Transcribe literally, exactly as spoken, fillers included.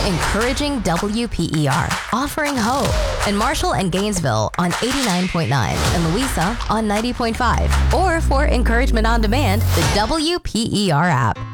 encouraging W P E R, offering hope in Marshall and Gainesville on eighty-nine point nine and Louisa on ninety point five. Or for encouragement on demand, the W P E R app.